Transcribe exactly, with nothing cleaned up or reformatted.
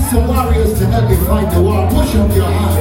some warriors to help you fight the war. Push up your hands.